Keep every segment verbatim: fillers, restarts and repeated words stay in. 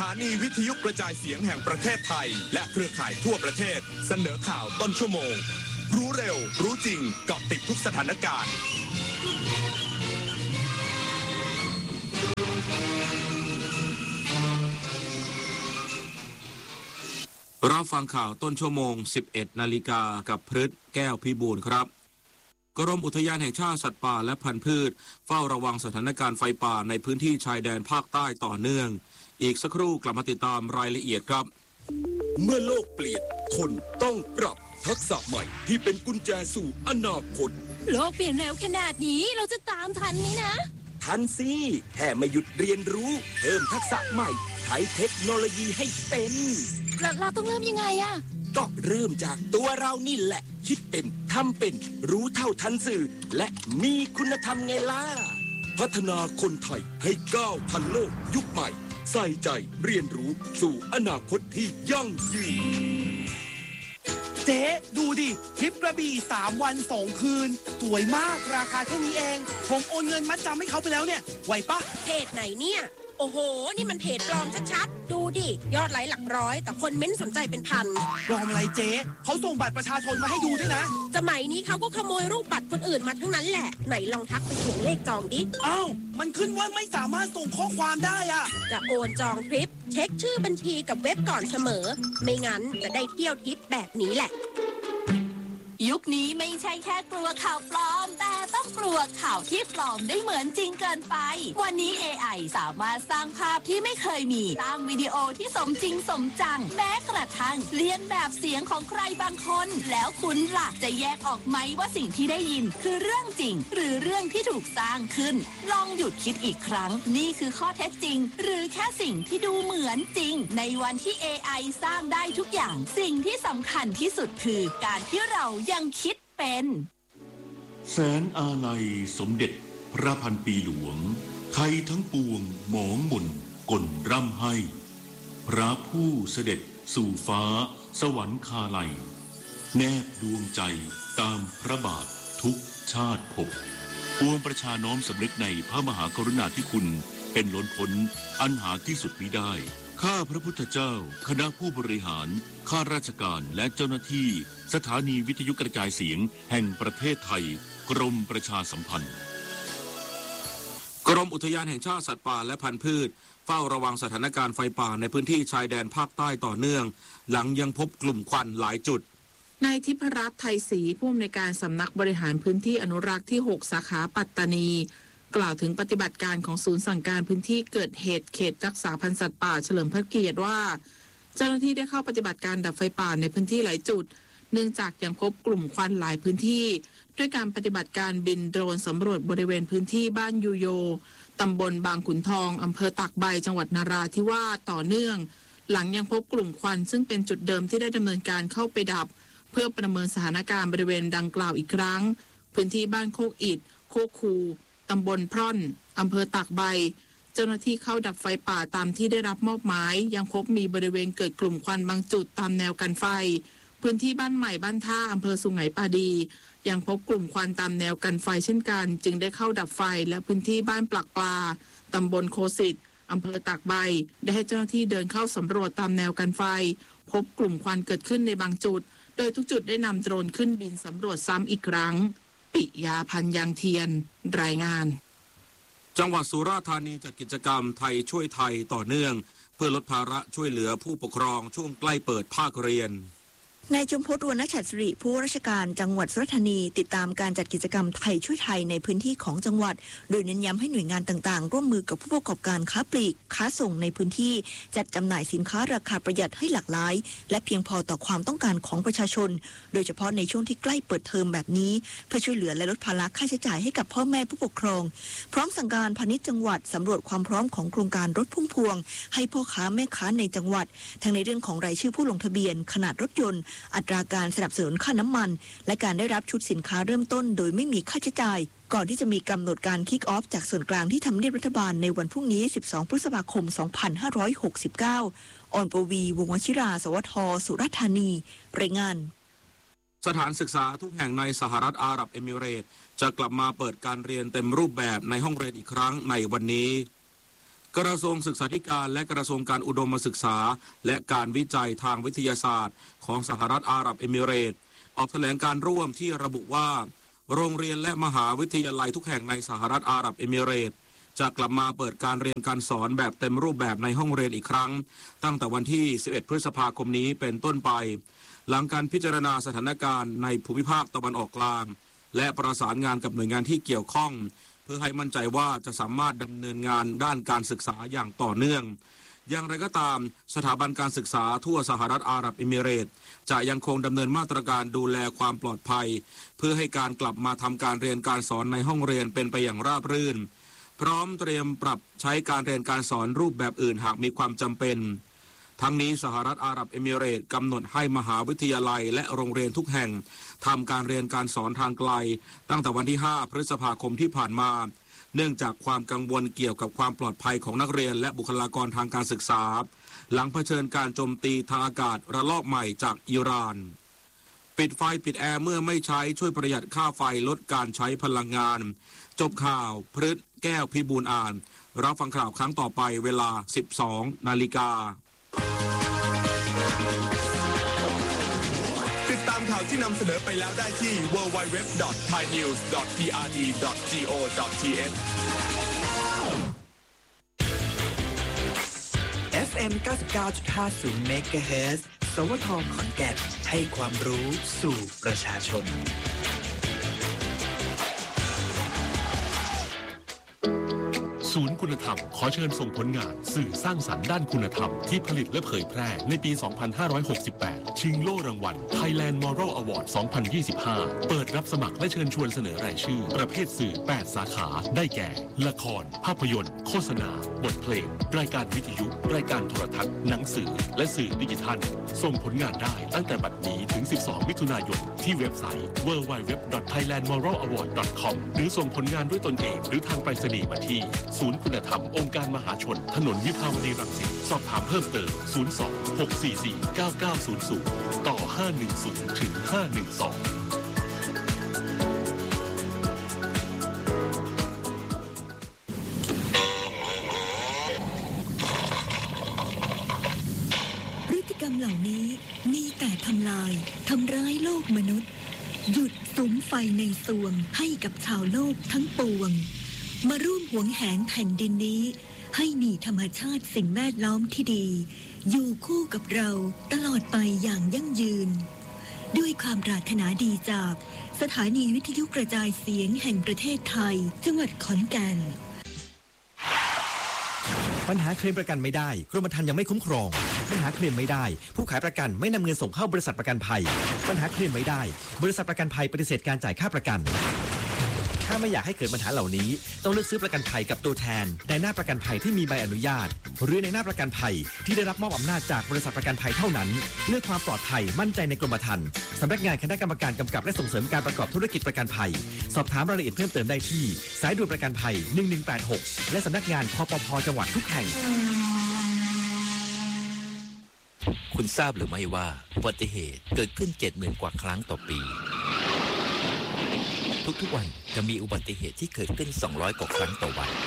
านีวิทยุกระจายเสียงแห่งประเทศไทยและเครือข่ายทั่วประเทศเสนอข่าวต้นชั่วโมงรู้เร็วรู้จริงเกาะติดทุกสถานการณ์รับฟังข่าวต้นชั่วโมง สิบเอ็ด นาฬิกากับพฤทธิ์แก้วพิบูลครับกรมอุทยานแห่งชาติสัตว์ป่าและพันธุ์พืชเฝ้าระวังสถานการณ์ไฟป่าในพื้นที่ชายแดนภาคใต้ต่อเนื่องอีกสักครู่กลับมาติดตามรายละเอียดครับเมื่อโลกเปลี่ยนคนต้องปรับทักษะใหม่ที่เป็นกุญแจสู่อนาคตโลกเปลี่ยนเร็วขนาดนี้เราจะตามทันไหมนะทันสิแค่ไม่หยุดเรียนรู้เพิ่มทักษะใหม่ใช้เทคโนโลยีให้เป็นเราเราต้องเริ่มยังไงอะก็เริ่มจากตัวเรานี่แหละคิดเป็นทำเป็นรู้เท่าทันสื่อและมีคุณธรรมไงล่ะพัฒนาคนไทยให้ก้าวทันโลกยุคใหม่ใส่ใจเรียนรู้สู่อนาคตที่ยั่งยืนเจ๊ดูดิทริปกระบี่สามวันสองคืนสวยมากราคาเท่านี้เองผมโอนเงินมัดจำให้เขาไปแล้วเนี่ยไหวปะเพจไหนเนี่ยโอ้โหนี่มันเพจปลอมชัดๆดูดิยอดไลค์หลักร้อยแต่คนเม้นสนใจเป็นพันปลอมอะไรเจ๊เขาส่งบัตรประชาชนมาให้ดูด้วยนะสมัยนี้เขาก็ขโมยรูปบัตรคนอื่นมาทั้งนั้นแหละไหนลองทักไปถึงเลขจองดิอ้าวมันขึ้นว่าไม่สามารถส่งข้อความได้อะจะโอนจองทริปเช็คชื่อบัญชีกับเว็บก่อนเสมอไม่งั้นจะได้เที่ยวทริปแบบนี้แหละยุคนี้ไม่ใช่แค่กลัวข่าวปลอมแต่ต้องกลัวข่าวที่ปลอมได้เหมือนจริงเกินไปวันนี้ เอ ไอ สามารถสร้างภาพที่ไม่เคยมีสร้างวิดีโอที่สมจริงสมจังแม้กระทั่งเลียนแบบเสียงของใครบางคนแล้วคุณล่ะจะแยกออกไหมว่าสิ่งที่ได้ยินคือเรื่องจริงหรือเรื่องที่ถูกสร้างขึ้นลองหยุดคิดอีกครั้งนี่คือข้อเท็จจริงหรือแค่สิ่งที่ดูเหมือนจริงในวันที่ เอ ไอ สร้างได้ทุกอย่างสิ่งที่สำคัญที่สุดคือการที่เรายังคิดเป็นแสนอาลัยสมเด็จพระพันปีหลวงไทยทั้งปวงหมองหม่นก่นร่ำให้พระผู้เสด็จสู่ฟ้าสวรรคาลัยแนบดวงใจตามพระบาททุกชาติภพปวงประชาน้อมสำนึกในพระมหากรุณาธิคุณเป็นล้นพ้นอันหาที่สุดมิได้ข้าพระพุทธเจ้าคณะผู้บริหารข้าราชการและเจ้าหน้าที่สถานีวิทยุกระจายเสียงแห่งประเทศไทยกรมประชาสัมพันธ์กรมอุทยานแห่งชาติสัตว์ป่าและพันธุ์พืชเฝ้าระวังสถานการณ์ไฟป่าในพื้นที่ชายแดนภาคใต้ต่อเนื่องหลังยังพบกลุ่มควันหลายจุดนายทิพรัตน์ไทยศรีผู้อำนวยการสำนักบริหารพื้นที่อนุรักษ์ที่หกสาขาปัตตานีกล่าวถึงปฏิบัติการของศูนย์สั่งการพื้นที่เกิดเหตุเขตรักษาพันธุ์สัตว์ป่าเฉลิมพระเกียรติว่าเจ้าหน้าที่ได้เข้าปฏิบัติการดับไฟป่าในพื้นที่หลายจุดเนื่องจากยังพบกลุ่มควันหลายพื้นที่ด้วยการปฏิบัติการบินโดรนสำรวจบริเวณพื้นที่บ้านยูโยตำบลบางขุนทองอำเภอตากใบจังหวัดนราธิวาสต่อเนื่องหลังยังพบกลุ่มควันซึ่งเป็นจุดเดิมที่ได้ดำเนินการเข้าไปดับเพื่อประเมินสถานการณ์บริเวณดังกล่าวอีกครั้งพื้นที่บ้านโคกอิฐโคกคูตำบลพร่อนอำเภอตากใบเจ้าหน้าที่เข้าดับไฟป่าตามที่ได้รับมอบหมายยังพบมีบริเวณเกิดกลุ่มควันบางจุดตามแนวกันไฟพื้นที่บ้านใหม่บ้านท่าอำเภอสุไหงปาดียังพบกลุ่มควันตามแนวกันไฟเช่นกันจึงได้เข้าดับไฟและพื้นที่บ้านปลักปลาตำบลโคสิตอำเภอตากใบได้ให้เจ้าหน้าที่เดินเข้าสำรวจตามแนวกันไฟพบกลุ่มควันเกิดขึ้นในบางจุดโดยทุกจุดได้นำโดรนขึ้นบินสำรวจซ้ำอีกครั้งปิยาพันธ์ยางเทียนรายงานจังหวัดสุราษฎร์ธานีจัดกิจกรรมไทยช่วยไทยต่อเนื่องเพื่อลดภาระช่วยเหลือผู้ปกครองช่วงใกล้เปิดภาคเรียนนายจุมพจน์ วรรณฉัตรสิริผู้ราชการจังหวัดสุราษฎร์ธานีติดตามการจัดกิจกรรมไทยช่วยไทยในพื้นที่ของจังหวัดโดยเน้นย้ำให้หน่วยงานต่างๆร่วมมือกับผู้ประกอบการค้าปลีกค้าส่งในพื้นที่จัดจำหน่ายสินค้าราคาประหยัดให้หลากหลายและเพียงพอต่อความต้องการของประชาชนโดยเฉพาะในช่วงที่ใกล้เปิดเทอมแบบนี้เพื่อช่วยเหลือและลดภาระค่าใช้จ่ายให้กับพ่อแม่ผู้ปกครองพร้อมสั่งการพาณิชย์จังหวัดสำรวจความพร้อมของโครงการรถพุ่มพวงให้พ่อค้าแม่ค้าในจังหวัดทั้งในเรื่องของรายชื่อผู้ลงทะเบียนขนาดรถยนต์อัตราการสนับสนุนค่าน้ำมันและการได้รับชุดสินค้าเริ่มต้นโดยไม่มีค่าใช้จ่ายก่อนที่จะมีกำหนดการคิกออฟจากส่วนกลางที่ทำเนียบรัฐบาลในวันพรุ่งนี้สิบสองพฤษภาคมสองพันห้าร้อยหกสิบเก้าออนปวีวงศ์วชิราสวทสุราษฎร์ธานีรายงานสถานศึกษาทุกแห่งในสหรัฐอาหรับเอมิเรตส์จะกลับมาเปิดการเรียนเต็มรูปแบบในห้องเรียนอีกครั้งในวันนี้กระทรวงศึกษาธิการและกระทรวงการอุดมศึกษาและการวิจัยทางวิทยาศาสตร์ของสหรัฐอาหรับเอมิเรตส์ออกแถลงการร่วมที่ระบุว่าโรงเรียนและมหาวิทยาลัยทุกแห่งในสหรัฐอาหรับเอมิเรตส์จะกลับมาเปิดการเรียนการสอนแบบเต็มรูปแบบในห้องเรียนอีกครั้งตั้งแต่วันที่สิบเอ็ดพฤษภาคมนี้เป็นต้นไปหลังการพิจารณาสถานการณ์ในภูมิภาคตะวันออกกลางและประสานงานกับหน่วยงานที่เกี่ยวข้องเพื่อให้มั่นใจว่าจะสามารถดำเนินงานด้านการศึกษาอย่างต่อเนื่องอย่างไรก็ตามสถาบันการศึกษาทั่วสหรัฐอาหรับเอมิเรตส์จะยังคงดำเนินมาตรการดูแลความปลอดภัยเพื่อให้การกลับมาทำการเรียนการสอนในห้องเรียนเป็นไปอย่างราบรื่นพร้อมเตรียมปรับใช้การเรียนการสอนรูปแบบอื่นหากมีความจำเป็นทั้งนี้สหรัฐอาหรับเอมิเรตส์กำหนดให้มหาวิทยาลัยและโรงเรียนทุกแห่งทำการเรียนการสอนทางไกลตั้งแต่วันที่ห้าพฤษภาคมที่ผ่านมาเนื่องจากความกังวลเกี่ยวกับความปลอดภัยของนักเรียนและบุคลากรทางการศึกษาหลังเผชิญการโจมตีทางอากาศระลอกใหม่จากอิหร่านปิดไฟปิดแอร์เมื่อไม่ใช้ช่วยประหยัดค่าไฟลดการใช้พลังงานจบข่าวพฤษแก้วพิบูลอ่านรับฟังข่าวครั้งต่อไปเวลา สิบสองนาฬิกาติดตามข่าวที่นำเสนอไปแล้วได้ที่ ดับเบิลยู ดับเบิลยู ดับเบิลยู ดอท ไทยนิวส์ ดอท พี อาร์ ดี ดอท จี โอ ดอท ที เอชเอฟ เอ็ม เก้าสิบเก้าจุดห้าศูนย์ เมกะเฮิรตซ์ สวท ขอนแก่นให้ความรู้สู่ประชาชนศูนย์คุณธรรมขอเชิญส่งผลงานสื่อสร้างสรรค์ด้านคุณธรรมที่ผลิตและเผยแพร่ในปี สองพันห้าร้อยหกสิบแปด ชิงโล่รางวัล Thailand Moral Award สองพันยี่สิบห้า เปิดรับสมัครและเชิญชวนเสนอรายชื่อประเภทสื่อ แปด สาขา ได้แก่ ละคร ภาพยนตร์ โฆษณา บทเพลง รายการวิทยุ รายการโทรทัศน์ หนังสือ และสื่อดิจิทัล ส่งผลงานได้ตั้งแต่บัดนี้ถึง สิบสอง มิถุนายนที่เว็บไซต์ ดับเบิลยู ดับเบิลยู ดับเบิลยู ดอท ไทยแลนด์ มอรัล อวอร์ด ดอท คอม หรือส่งผลงานด้วยตนเองหรือทางไปรษณีย์มาที่ศูนย์คุณธรรมองค์การมหาชนถนนวิภาวดีรังสิตสอบถามเพิ่มเติมศูนย์ สอง หก สี่ สี่ เก้า เก้า ศูนย์ ศูนย์ต่อห้าหนึ่งศูนย์ถึงห้าหนึ่งสองพฤติกรรมเหล่านี้มีแต่ทำลายทำร้ายโลกมนุษย์หยุดสุมไฟในสวงให้กับชาวโลกทั้งปวงมาร่วมหวงแหนแผ่นดินนี้ให้มีธรรมชาติสิ่งแวดล้อมที่ดีอยู่คู่กับเราตลอดไปอย่างยั่งยืนด้วยความปรารถนาดีจากสถานีวิทยุกระจายเสียงแห่งประเทศไทยจังหวัดขอนแก่นปัญหาเคลมประกันไม่ได้กรมธรรม์ยังไม่คุ้มครองปัญหาเคลมไม่ได้ผู้ขายประกันไม่นำเงินส่งเข้าบริษัทประกันภัยปัญหาเคลมไม่ได้บริษัทประกันภัยปฏิเสธการจ่ายค่าประกันถ้าไม่อยากให้เกิดปัญหาเหล่านี้ต้องเลือกซื้อประกันภัยกับตัวแทนในหน้าประกันภัยที่มีใบอนุญาตหรือในหน้าประกันภัยที่ได้รับมอบอำนาจจากบริษัทประกันภัยเท่านั้นเลือกความปลอดภัยมั่นใจในกรมธรรม์สำนักงานคณะกรรมการกำกับและส่งเสริมการประกอบธุรกิจประกันภัยสอบถามรายละเอียดเพิ่มเติมได้ที่สายด่วนประกันภัยหนึ่งหนึ่งแปดหกและสำนักงานคปภ.จังหวัดทุกแห่งคุณทราบหรือไม่ว่าอุบัติเหตุเกิดขึ้น เจ็ดหมื่น กว่าครั้งต่อปีทุกๆวันจะมีอุบัติเหตุที่เกิดขึ้น สองร้อย กว่าครั้งต่อวัน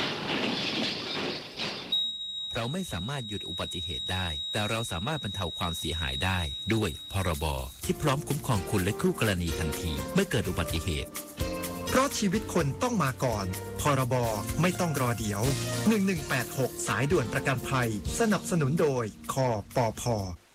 เราไม่สามารถหยุดอุบัติเหตุได้แต่เราสามารถบรรเทาความเสียหายได้ด้วยพรบที่พร้อมคุ้มครองคุณและคู่กรณีทันทีเมื่อเกิดอุบัติเหตุเพราะชีวิตคนต้องมาก่อนพรบไม่ต้องรอเดี๋ยวหนึ่งหนึ่งแปดหกสายด่วนประกันภัยสนับสนุนโดยคปภ